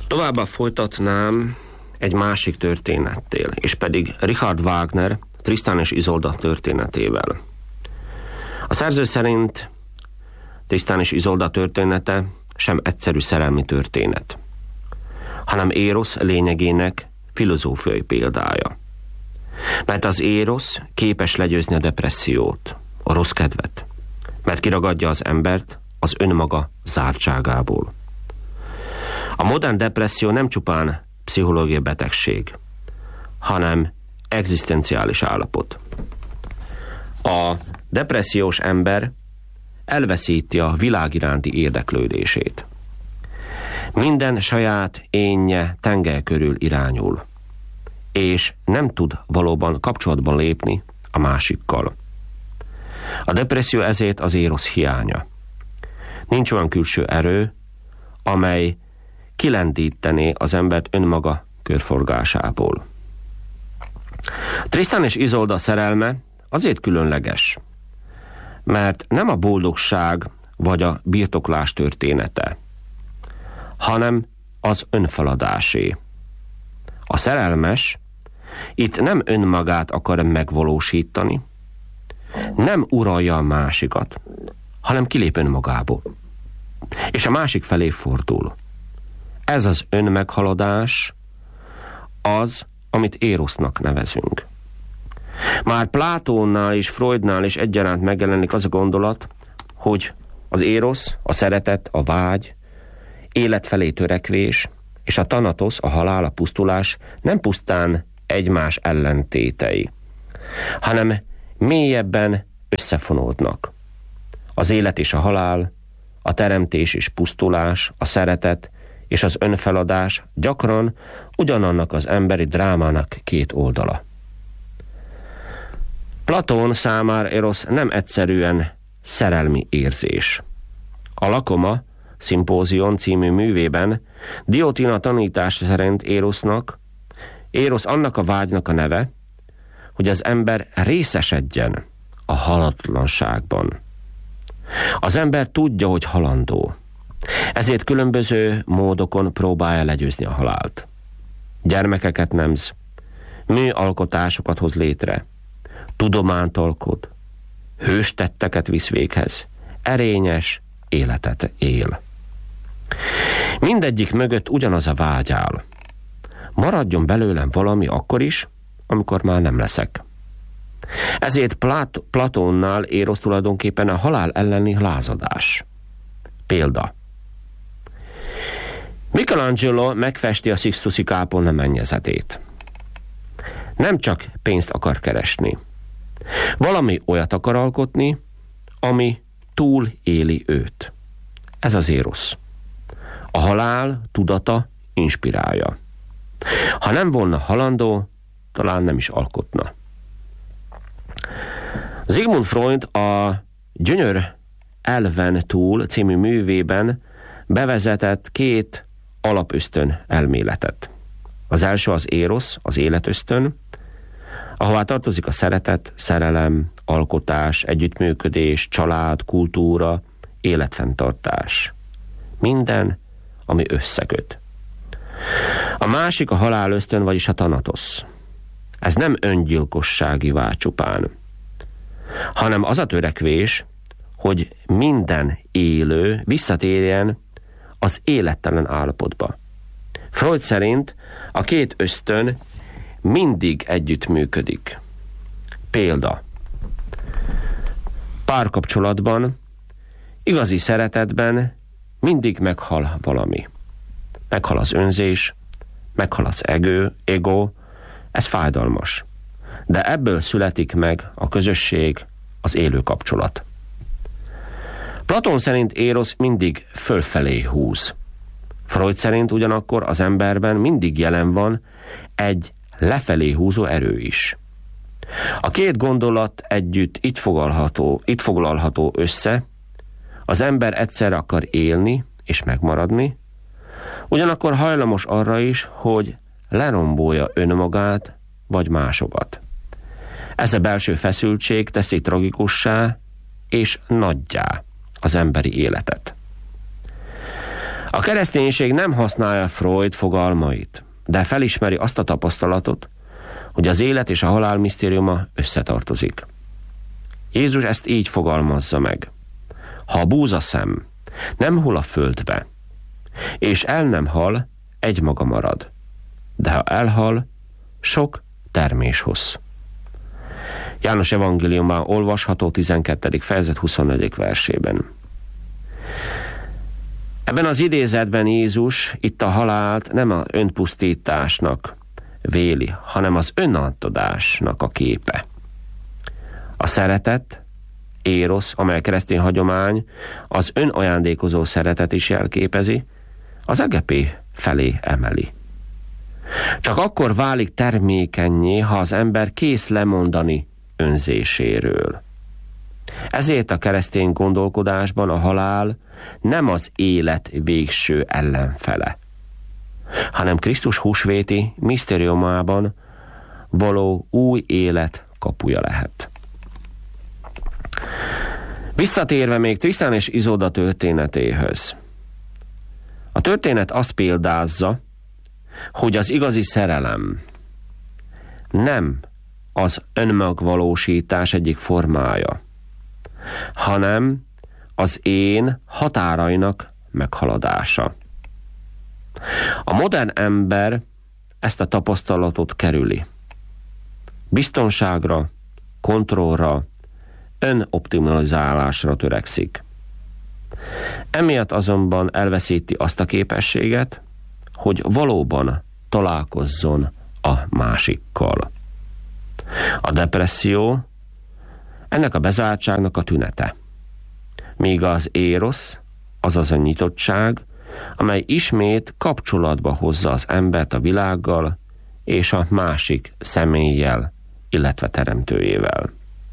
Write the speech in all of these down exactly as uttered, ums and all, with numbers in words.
Továbbá folytatnám egy másik történettel, és pedig Richard Wagner Tristan és Isolda történetével. A szerző szerint Tristan és Isolda története sem egyszerű szerelmi történet, hanem Érosz lényegének filozófiai példája. Mert az Érosz képes legyőzni a depressziót, a rossz kedvet, mert kiragadja az embert az önmaga zártságából. A modern depresszió nem csupán pszichológiai betegség, hanem egzisztenciális állapot. A depressziós ember elveszíti a világ iránti érdeklődését. Minden saját énje tengely körül irányul, és nem tud valóban kapcsolatban lépni a másikkal. A depresszió ezért az Érosz hiánya. Nincs olyan külső erő, amely kilendítené az embert önmaga körforgásából. Tristan és Isolda szerelme azért különleges, mert nem a boldogság vagy a birtoklás története, hanem az önfeladásé. A szerelmes itt nem önmagát akar megvalósítani, nem uralja a másikat, hanem kilép önmagából, és a másik felé fordul. Ez az önmeghaladás az, amit Érosznak nevezünk. Már Plátónnál és Freudnál is egyaránt megjelenik az a gondolat, hogy az Érosz, a szeretet, a vágy, élet felé törekvés, és a Tanatosz, a halál, a pusztulás nem pusztán egymás ellentétei, hanem mélyebben összefonódnak. Az élet és a halál, a teremtés és pusztulás, a szeretet és az önfeladás gyakran ugyanannak az emberi drámának két oldala. Platón számára Érosz nem egyszerűen szerelmi érzés. A Lakoma Szimpózion című művében Diotina tanítása szerint Érosznak, Érosz annak a vágynak a neve, hogy az ember részesedjen a halatlanságban. Az ember tudja, hogy halandó, ezért különböző módokon próbálja legyőzni a halált. Gyermekeket nemz, műalkotásokat hoz létre, tudományt alkot, hőstetteket visz véghez, erényes életet él. Mindegyik mögött ugyanaz a vágy áll. Maradjon belőlem valami akkor is, amikor már nem leszek. Ezért Plat- Platónnál Érosz tulajdonképpen a halál elleni lázadás. Példa. Michelangelo megfesti a Sixtusi kápolna mennyezetét. Nem csak pénzt akar keresni. Valami olyat akar alkotni, ami túl éli őt. Ez az Érosz. A halál tudata inspirálja. Ha nem volna halandó, talán nem is alkotna. Sigmund Freud a Gyönyör elven túl című művében bevezetett két alapösztön elméletet. Az első az Érosz, az életösztön, ahová tartozik a szeretet, szerelem, alkotás, együttműködés, család, kultúra, életfenntartás. Minden, ami összeköt. A másik a halálösztön, vagyis a Tanatosz. Ez nem öngyilkossági vágy csupán, hanem az a törekvés, hogy minden élő visszatérjen az élettelen állapotba. Freud szerint a két ösztön mindig együtt működik. Példa. Párkapcsolatban, igazi szeretetben mindig meghal valami. Meghal az önzés, meghal az ego, ego, ez fájdalmas. De ebből születik meg a közösség, az élő kapcsolat. Platón szerint Érosz mindig fölfelé húz. Freud szerint ugyanakkor az emberben mindig jelen van egy lefelé húzó erő is. A két gondolat együtt itt foglalható, itt foglalható össze, az ember egyszerre akar élni és megmaradni, ugyanakkor hajlamos arra is, hogy lerombolja önmagát vagy másokat. Ez a belső feszültség teszi tragikussá és nagyjá az emberi életet. A kereszténység nem használja Freud fogalmait, de felismeri azt a tapasztalatot, hogy az élet és a halál misztériuma összetartozik. Jézus ezt így fogalmazza meg. Ha a búzaszem nem hull a földbe, és el nem hal, egymaga marad, de ha elhal, sok termés hoz. János evangéliumban olvasható tizenkettedik fejezet huszonnegyedik versében. Ebben az idézetben Jézus itt a halált nem az önpusztításnak véli, hanem az önátadásnak a képe. A szeretet, érosz, amely a keresztény hagyomány az önajándékozó szeretet is jelképezi, az agapé felé emeli. Csak akkor válik termékennyé, ha az ember kész lemondani önzéséről. Ezért a keresztény gondolkodásban a halál nem az élet végső ellenfele, hanem Krisztus húsvéti misztériumában való új élet kapuja lehet. Visszatérve még Trisztán és Izolda történetéhöz. A történet azt példázza, hogy az igazi szerelem nem az önmagvalósítás egyik formája, hanem az én határainak meghaladása. A modern ember ezt a tapasztalatot kerüli. Biztonságra, kontrollra, önoptimalizálásra törekszik. Emiatt azonban elveszíti azt a képességet, hogy valóban találkozzon a másikkal. A depresszió ennek a bezártságnak a tünete. Míg az érosz, azaz a nyitottság, amely ismét kapcsolatba hozza az embert a világgal és a másik személlyel, illetve teremtőjével.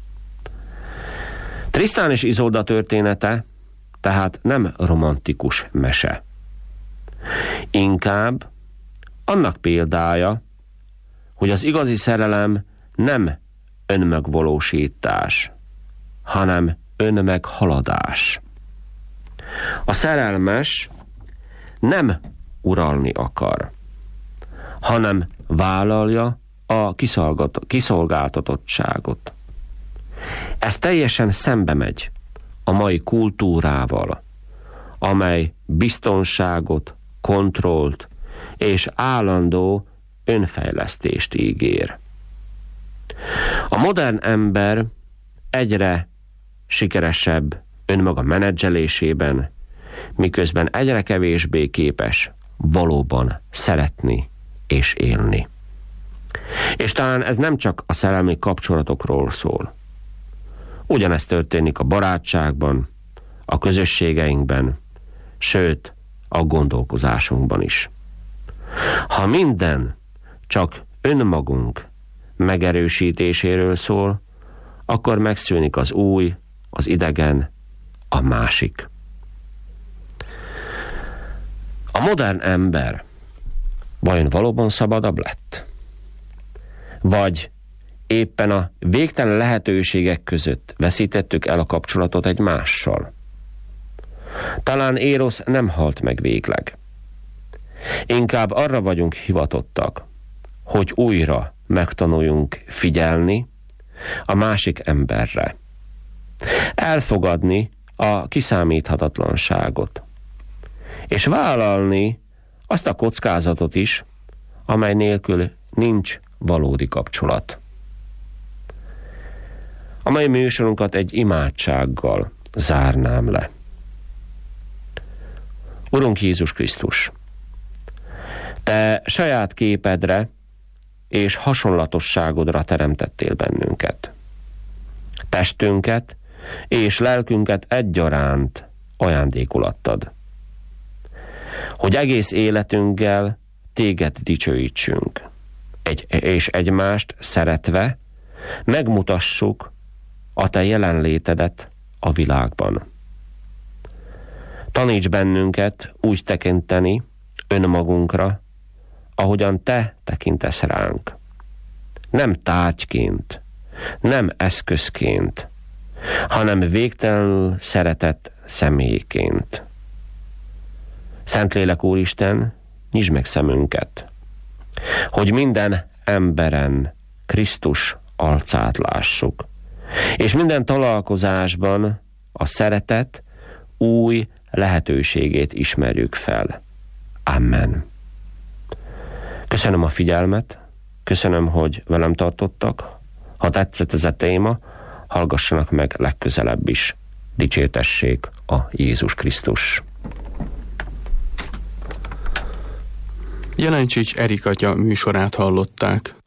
Trisztán és Izolda története tehát nem romantikus mese. Inkább annak példája, hogy az igazi szerelem nem önmegvalósítás, hanem önmeghaladás. A szerelmes nem uralni akar, hanem vállalja a kiszolgáltatottságot. Ez teljesen szembe megy a mai kultúrával, amely biztonságot, kontrollt és állandó önfejlesztést ígér. A modern ember egyre sikeresebb önmaga menedzselésében, miközben egyre kevésbé képes valóban szeretni és élni. És talán ez nem csak a szerelmi kapcsolatokról szól. Ugyanezt történik a barátságban, a közösségeinkben, sőt, a gondolkozásunkban is. Ha minden csak önmagunk megerősítéséről szól, akkor megszűnik az új, az idegen, a másik. A modern ember vajon valóban szabadabb lett? Vagy éppen a végtelen lehetőségek között veszítettük el a kapcsolatot egymással? Talán érosz nem halt meg végleg. Inkább arra vagyunk hivatottak, hogy újra megtanuljunk figyelni a másik emberre. Elfogadni a kiszámíthatatlanságot. És vállalni azt a kockázatot is, amely nélkül nincs valódi kapcsolat. A mai műsorunkat egy imádsággal zárnám le. Urunk Jézus Krisztus, Te saját képedre és hasonlatosságodra teremtettél bennünket. Testünket és lelkünket egyaránt ajándékul adtad, hogy egész életünkkel Téged dicsőítsünk, egy, és egymást szeretve megmutassuk a Te jelenlétedet a világban. Taníts bennünket úgy tekinteni önmagunkra, ahogyan Te tekintesz ránk. Nem tárgyként, nem eszközként, hanem végtelenül szeretett személyként. Szentlélek Úristen, nyisd meg szemünket, hogy minden emberen Krisztus arcát lássuk, és minden találkozásban a szeretet új lehetőségét ismerjük fel. Amen. Köszönöm a figyelmet, köszönöm, hogy velem tartottak. Ha tetszett ez a téma, hallgassanak meg legközelebb is. Dicsértessék a Jézus Krisztus. Jelencsics Erik atya műsorát hallották.